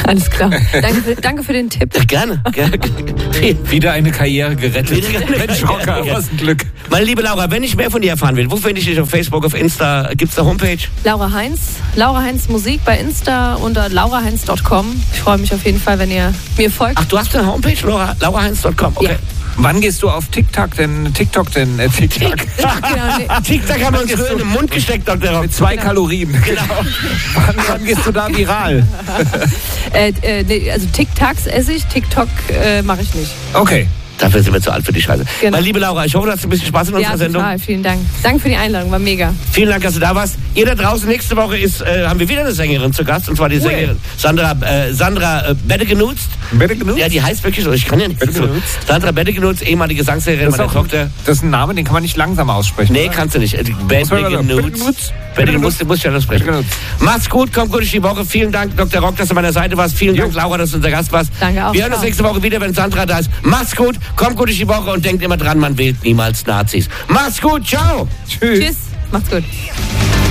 Alles klar. Danke für den Tipp. Ja, gerne. Wieder eine Karriere gerettet. Mensch, Rocker, was ein Glück. Meine liebe Laura, wenn ich mehr von dir erfahren will, wo finde ich dich auf Facebook, auf Insta? Gibt's eine Homepage? Laura Heinz Musik bei Insta unter lauraheinz.com. Ich freue mich auf jeden Fall, wenn ihr mir folgt. Ach, du hast eine Homepage, lauraheinz.com, okay. Ja. Wann gehst du auf TikTok denn? TikTok? Genau, nee. TikTok haben wir uns früher in den Mund gesteckt, Dr. Rock. Mit 2 Kalorien. Genau. Wann gehst du da viral? Nee, also TikToks esse ich, TikTok mache ich nicht. Okay. Dafür sind wir zu alt für die Scheiße. Genau. Meine liebe Laura, ich hoffe, du hast ein bisschen Spaß in unserer Sendung. Ja, vielen Dank. Danke für die Einladung, war mega. Vielen Dank, dass du da warst. Ihr da draußen, nächste Woche haben wir wieder eine Sängerin zu Gast, und zwar die Sängerin Sandra Beddegenutzt. Beddegenutzt? Ja, die heißt wirklich so, ich kann ja nicht so. Sandra Beddegenutzt, ehemalige Gesangslehrerin meiner Tochter. Das ist ein Name, den kann man nicht langsam aussprechen. Nee, oder? kannst du nicht. Beddegenutzt. Beddegenutzt, du musst ja das sprechen. Macht's gut, kommt gut durch die Woche. Vielen Dank, Dr. Rock, dass du an meiner Seite warst. Vielen Dank, Laura, dass du unser Gast warst. Danke auch. Wir hören uns nächste Woche wieder, wenn Sandra da ist. Macht's gut, kommt gut durch die Woche und denkt immer dran, man wählt niemals Nazis. Macht's gut, ciao. Tschüss. Macht's gut.